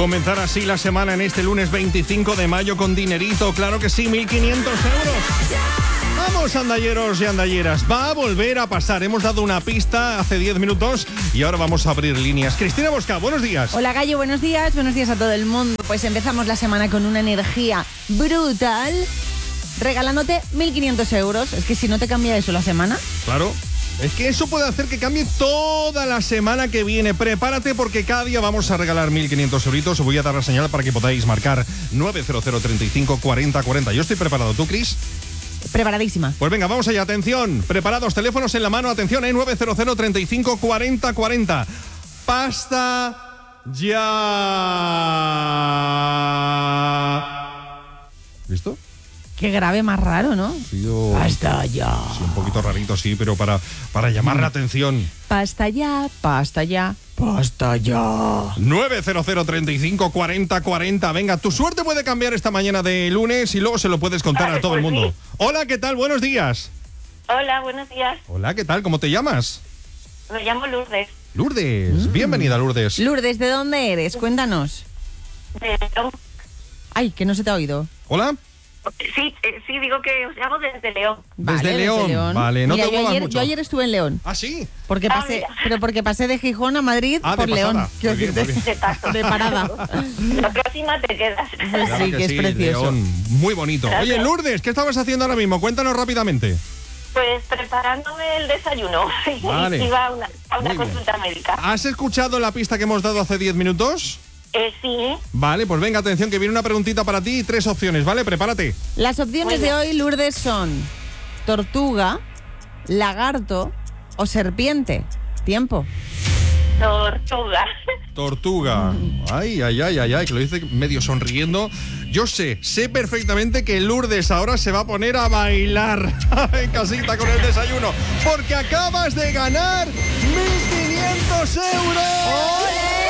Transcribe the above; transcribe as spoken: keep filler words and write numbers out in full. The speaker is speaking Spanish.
Comenzar así la semana en este lunes veinticinco de mayo con dinerito, claro que sí, mil quinientos euros. Vamos, andalleros y andalleras, va a volver a pasar. Hemos dado una pista hace diez minutos y ahora vamos a abrir líneas. Cristina Bosca, buenos días. Hola, Gallo, buenos días. Buenos días a todo el mundo. Pues empezamos la semana con una energía brutal, regalándote mil quinientos euros. Es que si no te cambia eso la semana. Claro. Es que eso puede hacer que cambie toda la semana que viene. Prepárate porque cada día vamos a regalar mil quinientos euritos. Os voy a dar la señal para que podáis marcar nueve cero cero, treinta y cinco, cuarenta, cuarenta. Yo estoy preparado. ¿Tú, Cris? Preparadísima. Pues venga, vamos allá. Atención. Preparados, teléfonos en la mano. Atención, ¿eh? nueve cero cero, treinta y cinco, cuarenta, cuarenta. Pasta ya. ¿Listo? Qué grave más raro, ¿no? Sí, yo... Pasta ya. Sí, un poquito rarito, sí, pero para, para llamar la atención. Pasta ya, pasta ya, pasta ya. nueve cero cero, treinta y cinco, cuarenta, cuarenta. Venga, tu suerte puede cambiar esta mañana de lunes y luego se lo puedes contar a todo el mundo. Hola, ¿qué tal? Buenos días. Hola, buenos días. Hola, ¿qué tal? ¿Cómo te llamas? Me llamo Lourdes. Lourdes. Mm. Bienvenida, Lourdes. Lourdes, ¿de dónde eres? Cuéntanos. De León. Ay, que no se te ha oído. Hola. Sí, eh, sí, digo que os llamo desde León. Desde, vale, León. desde León. Vale, no Mira, te yo muevas ayer, mucho. yo ayer estuve en León. ¿Ah, sí? Porque Ah, pasé, mira. pero porque pasé de Gijón a Madrid Ah, por de León. pasada. Quiero Muy bien, decirte. muy bien. De paso. De parada. La próxima te quedas. Pues Claro sí, que, es precioso. León. Muy bonito. Gracias. Oye, Lourdes, ¿qué estabas haciendo ahora mismo? Cuéntanos rápidamente. Pues preparándome el desayuno. Vale. Iba a una, a una Muy bien. consulta médica. ¿Has escuchado la pista que hemos dado hace diez minutos? Eh, sí. Vale, pues venga, atención, que viene una preguntita para ti y tres opciones, ¿vale? Prepárate. Las opciones Muy de bien. hoy, Lourdes, son tortuga, lagarto o serpiente. Tiempo. Tortuga. Tortuga. Ay, ay, ay, ay, ay, que lo dice medio sonriendo. Yo sé, sé perfectamente que Lourdes ahora se va a poner a bailar en casita con el desayuno, porque acabas de ganar mil quinientos euros. ¡Ole!